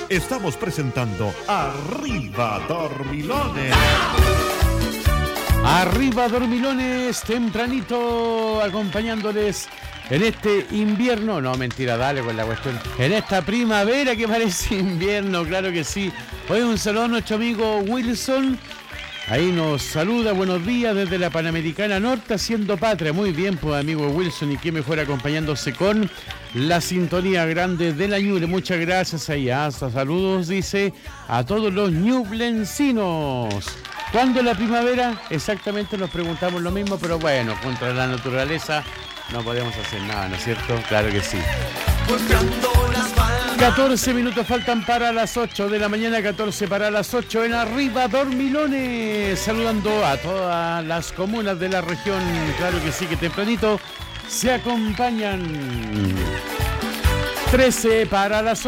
estamos presentando Arriba Dormilones. Arriba Dormilones, tempranito, acompañándoles en este invierno. No, mentira, dale con la cuestión. En esta primavera que parece invierno, claro que sí. Hoy un saludo a nuestro amigo Wilson. Ahí nos saluda, buenos días desde la Panamericana Norte, haciendo patria. Muy bien, pues amigo Wilson, y qué mejor acompañándose con la sintonía grande de la Ñuble. Muchas gracias ahí. Saludos, dice, a todos los ñublencinos. ¿Cuándo la primavera? Exactamente nos preguntamos lo mismo, pero bueno, contra la naturaleza no podemos hacer nada, ¿no es cierto? Claro que sí. 14 minutos faltan para las 8 de la mañana, 14 para las 8 en Arriba Dormilones. Saludando a todas las comunas de la región, claro que sí, que tempranito se acompañan. 13 para las 8.